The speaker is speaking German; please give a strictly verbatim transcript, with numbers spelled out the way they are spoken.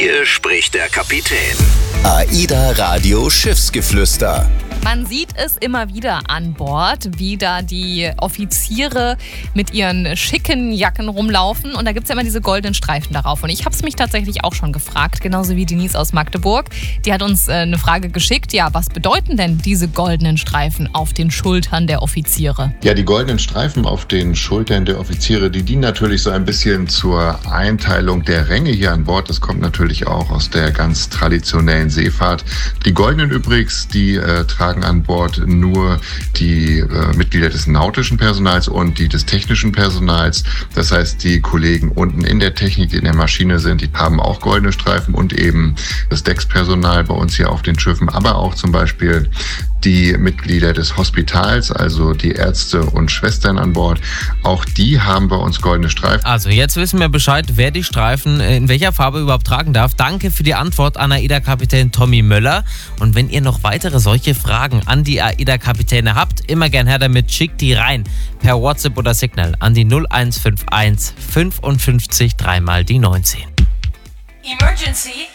Hier spricht der Kapitän. AIDA Radio Schiffsgeflüster. Man sieht es immer wieder an Bord, wie da die Offiziere mit ihren schicken Jacken rumlaufen. Und da gibt es ja immer diese goldenen Streifen darauf. Und ich habe es mich tatsächlich auch schon gefragt, genauso wie Denise aus Magdeburg. Die hat uns äh, eine Frage geschickt. Ja, was bedeuten denn diese goldenen Streifen auf den Schultern der Offiziere? Ja, die goldenen Streifen auf den Schultern der Offiziere, die dienen natürlich so ein bisschen zur Einteilung der Ränge hier an Bord. Das kommt natürlich auch aus der ganz traditionellen Seefahrt. Die goldenen übrigens, die äh, tragen an Bord nur die äh, Mitglieder des nautischen Personals und die des technischen Personals. Das heißt, die Kollegen unten in der Technik, die in der Maschine sind, die haben auch goldene Streifen und eben das Deckspersonal bei uns hier auf den Schiffen, aber auch zum Beispiel die Mitglieder des Hospitals, also die Ärzte und Schwestern an Bord. Auch die haben bei uns goldene Streifen. Also jetzt wissen wir Bescheid, wer die Streifen in welcher Farbe überhaupt tragen darf. Danke für die Antwort an AIDA-Kapitän Tommy Möller. Und wenn ihr noch weitere solche Fragen an die AIDA-Kapitäne habt, immer gern her damit, schickt die rein per WhatsApp oder Signal an die null eins fünf eins fünfundfünfzig dreimal die neunzehn. Emergency.